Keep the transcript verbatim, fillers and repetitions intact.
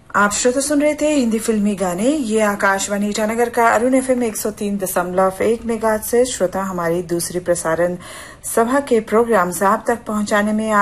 आप श्रोता सुन रहे थे हिंदी फिल्मी गाने। ये आकाशवाणी ईटानगर का अरुण एफएम एक सौ तीन दशमलव एक मेगाहर्ट्ज से। श्रोता, हमारी दूसरी प्रसारण सभा के प्रोग्राम्स आप तक पहुंचाने में